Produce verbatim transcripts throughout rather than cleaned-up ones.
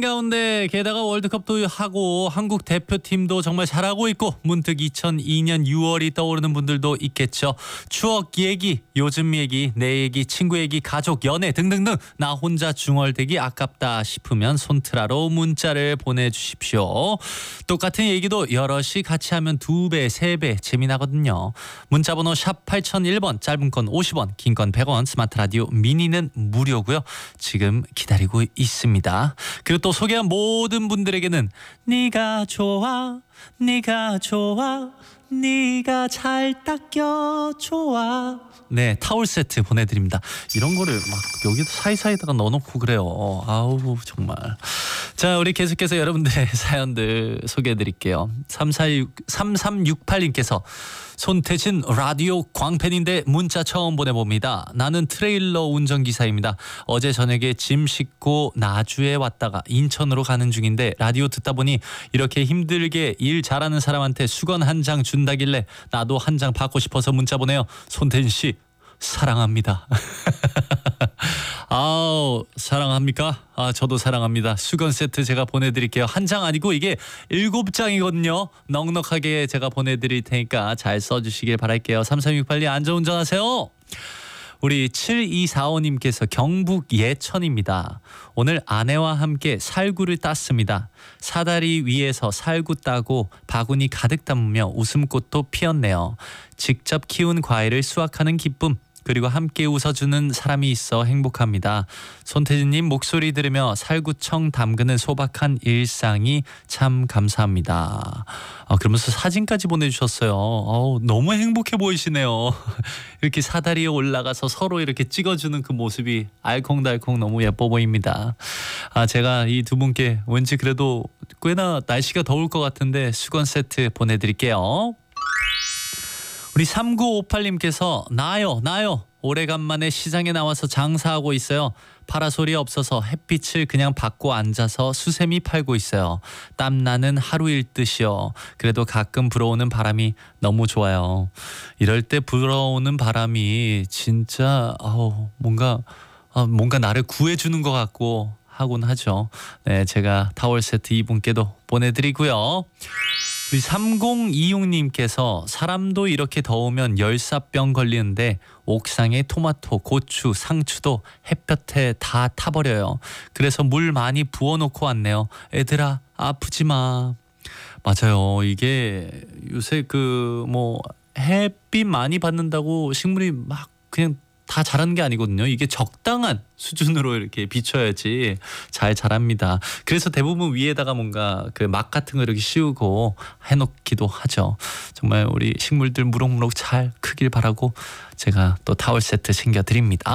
한가운데 게다가 월드컵도 하고 한국 대표팀도 정말 잘하고 있고 문득 이천이 년 유월이 떠오르는 분들도 있겠죠. 추억 얘기, 요즘 얘기, 내 얘기, 친구 얘기, 가족, 연애 등등등 나 혼자 중얼대기 아깝다 싶으면 손트라로 문자를 보내주십시오. 똑같은 얘기도 여럿이 같이 하면 두 배, 세 배 재미나거든요. 문자번호 샵 팔공공일 번, 짧은 건 오십 원, 긴 건 백 원, 스마트 라디오 미니는 무료고요. 지금 기다리고 있습니다. 그리고 또 소개한 모든 분들에게는 네가 좋아, 네가 좋아, 네가 잘 닦여 좋아. 네, 타월 세트 보내드립니다. 이런 거를 막 여기도 사이사이에다가 넣어놓고 그래요. 아우 정말. 자, 우리 계속해서 여러분들의 사연들 소개해드릴게요. 삼삼육팔 님께서 손태진 라디오 광팬인데 문자 처음 보내봅니다. 나는 트레일러 운전기사입니다. 어제 저녁에 짐 싣고 나주에 왔다가 인천으로 가는 중인데 라디오 듣다 보니 이렇게 힘들게 일 잘하는 사람한테 수건 한 장 준다길래 나도 한 장 받고 싶어서 문자 보내요. 손태진 씨 사랑합니다. 아우 사랑합니까? 아 저도 사랑합니다. 수건 세트 제가 보내드릴게요. 한 장 아니고 이게 일곱 장이거든요. 넉넉하게 제가 보내드릴 테니까 잘 써주시길 바랄게요. 삼삼육팔 님 안전운전하세요. 우리 칠이사오 님께서 경북 예천입니다. 오늘 아내와 함께 살구를 땄습니다. 사다리 위에서 살구 따고 바구니 가득 담으며 웃음꽃도 피었네요. 직접 키운 과일을 수확하는 기쁨, 그리고 함께 웃어주는 사람이 있어 행복합니다. 손태진님 목소리 들으며 살구청 담그는 소박한 일상이 참 감사합니다. 아, 그러면서 사진까지 보내주셨어요. 어우, 너무 행복해 보이시네요. 이렇게 사다리에 올라가서 서로 이렇게 찍어주는 그 모습이 알콩달콩 너무 예뻐 보입니다. 아, 제가 이 두 분께 왠지 그래도 꽤나 날씨가 더울 것 같은데 수건 세트 보내드릴게요. 우리 삼구오팔 님께서 나요 나요 오래간만에 시장에 나와서 장사하고 있어요. 파라솔이 없어서 햇빛을 그냥 받고 앉아서 수세미 팔고 있어요. 땀나는 하루일 듯이요. 그래도 가끔 불어오는 바람이 너무 좋아요. 이럴 때 불어오는 바람이 진짜 아우, 뭔가 아, 뭔가 나를 구해주는 것 같고 하곤 하죠. 네, 제가 타월 세트 이분께도 보내드리고요. 우리 삼공이육 님께서 사람도 이렇게 더우면 열사병 걸리는데 옥상에 토마토, 고추, 상추도 햇볕에 다 타버려요. 그래서 물 많이 부어놓고 왔네요. 애들아 아프지 마. 맞아요. 이게 요새 그 뭐 햇빛 많이 받는다고 식물이 막 그냥 다 자라는 게 아니거든요. 이게 적당한 수준으로 이렇게 비춰야지 잘 자랍니다. 그래서 대부분 위에다가 뭔가 그 막 같은 거 이렇게 씌우고 해놓기도 하죠. 정말 우리 식물들 무럭무럭 잘 크길 바라고 제가 또 타월 세트 챙겨드립니다.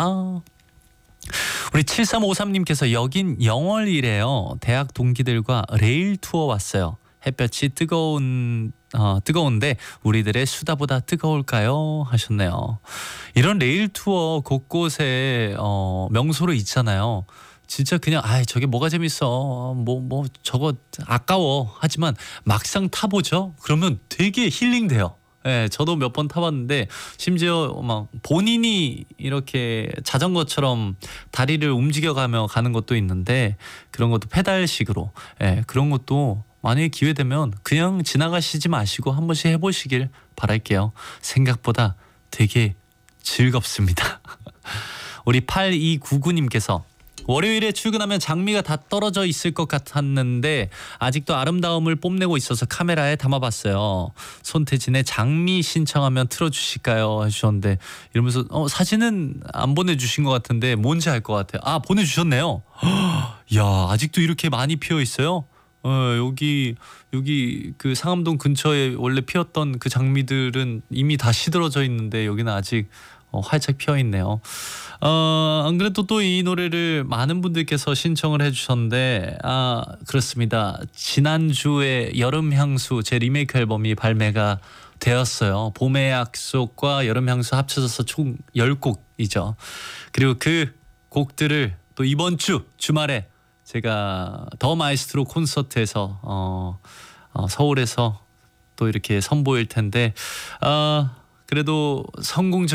우리 칠삼오삼 님께서 여긴 영월이래요. 대학 동기들과 레일 투어 왔어요. 햇볕이 뜨거운 어, 뜨거운데 우리들의 수다보다 뜨거울까요? 하셨네요. 이런 레일 투어 곳곳에 어, 명소로 있잖아요. 진짜 그냥 아 저게 뭐가 재밌어 뭐뭐 뭐 저거 아까워 하지만 막상 타보죠. 그러면 되게 힐링돼요. 네, 저도 몇 번 타봤는데 심지어 막 본인이 이렇게 자전거처럼 다리를 움직여가며 가는 것도 있는데 그런 것도 페달식으로 네, 그런 것도 만약에 기회 되면 그냥 지나가시지 마시고 한 번씩 해보시길 바랄게요. 생각보다 되게 즐겁습니다. 우리 팔이구구 님께서 월요일에 출근하면 장미가 다 떨어져 있을 것 같았는데 아직도 아름다움을 뽐내고 있어서 카메라에 담아봤어요. 손태진의 장미 신청하면 틀어주실까요? 해주셨는데 이러면서 어, 사진은 안 보내주신 것 같은데 뭔지 알 것 같아요. 아 보내주셨네요. 야 아직도 이렇게 많이 피어 있어요? 어, 여기 여기 그 상암동 근처에 원래 피었던 그 장미들은 이미 다 시들어져 있는데 여기는 아직 어, 활짝 피어 있네요. 어, 안 그래도 또 이 노래를 많은 분들께서 신청을 해주셨는데 아 그렇습니다. 지난주에 여름 향수 제 리메이크 앨범이 발매가 되었어요. 봄의 약속과 여름 향수 합쳐져서 총 열 곡이죠. 그리고 그 곡들을 또 이번 주 주말에 제가 더 마이스트로 콘서트에서 어, 어, 서울에서 또 이렇게 선보일 텐데 어, 그래도 성공적인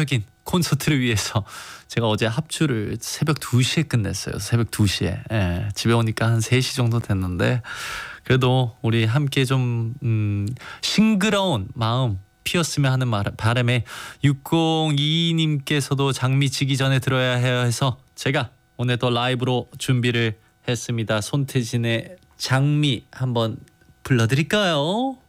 콘서트를 위해서 제가 어제 합주를 새벽 두 시에 끝냈어요. 새벽 두 시에. 예, 집에 오니까 한 세 시 정도 됐는데 그래도 우리 함께 좀 음, 싱그러운 마음 피었으면 하는 말- 바람에 육공이이 님께서도 장미 지기 전에 들어야 해요 해서 제가 오늘 또 라이브로 준비를 했습니다. 손태진의 장미 한번 불러드릴까요?